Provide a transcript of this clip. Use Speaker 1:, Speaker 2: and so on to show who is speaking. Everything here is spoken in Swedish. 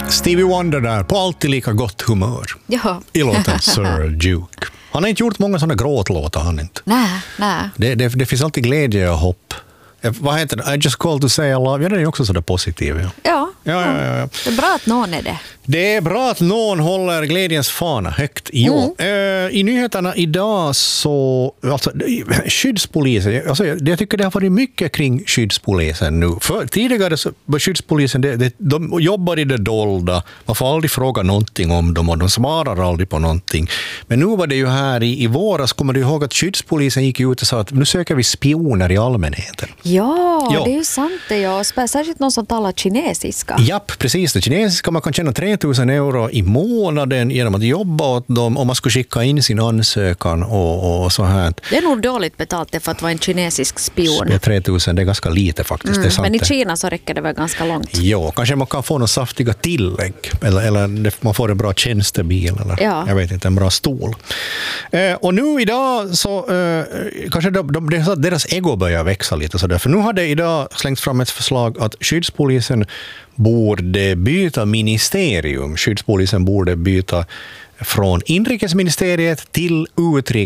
Speaker 1: Stevie Wonder där, på alltid lika gott humör.
Speaker 2: Ja.
Speaker 1: I låten Sir Duke. Han har inte gjort många sådana gråtlåtar, han inte.
Speaker 2: Nej.
Speaker 1: Det finns alltid glädje och hopp. Vad heter det? I just called to say I love. Ja, den är också sådär positiv.
Speaker 2: Ja.
Speaker 1: Ja.
Speaker 2: Det är bra att någon är det.
Speaker 1: Det är bra att någon håller glädjens fana högt. Jo. I nyheterna idag så... Alltså, skyddspolisen... Alltså, jag tycker det har varit mycket kring skyddspolisen nu. För tidigare så var skyddspolisen... De jobbar i det dolda. Man får aldrig fråga någonting om dem och de svarar aldrig på någonting. Men nu var det ju här i våras, kommer du ihåg att skyddspolisen gick ut och sa att nu söker vi spioner i allmänheten.
Speaker 2: Ja, det är ju sant det. Ja. Särskilt någon som talar kinesiska.
Speaker 1: Japp, precis. Det kinesiska, man kan tjäna 3 000 euro i månaden genom att jobba åt dem och man ska skicka in sin ansökan och så här.
Speaker 2: Det är nog dåligt betalt det för att vara en kinesisk spion.
Speaker 1: Det är 3 000, det är ganska lite faktiskt. Det är sant.
Speaker 2: Men i Kina så räcker det väl ganska långt.
Speaker 1: Jo, kanske man kan få några saftiga tillägg eller man får en bra tjänstebil eller jag vet inte, en bra stol. Och nu idag så kanske deras ego börjar växa lite sådär. För nu har det idag slängt fram ett förslag att skyddspolisen borde byta ministerium. Skyddspolisen borde byta från inrikesministeriet till